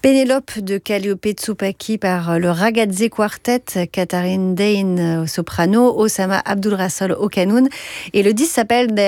Pénélope de Calliope Tsoupaki par le Ragazzi Quartet, Katharine Dane au soprano, Osama Abdulrasol au qanoun. Et le disque s'appelle